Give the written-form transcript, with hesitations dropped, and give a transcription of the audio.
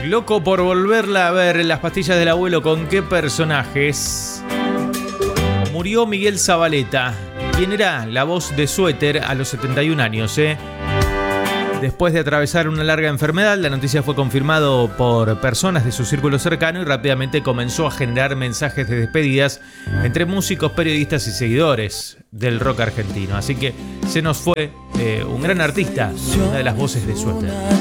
Loco por volverla a ver. Las pastillas del abuelo, ¿con qué personajes? Murió Miguel Zabaleta, quien era la voz de Suéter a los 71 años. Después de atravesar una larga enfermedad, la noticia fue confirmado por personas de su círculo cercano y rápidamente comenzó a generar mensajes de despedidas entre músicos, periodistas y seguidores del rock argentino. Así que se nos fue un gran artista, una de las voces de Suéter.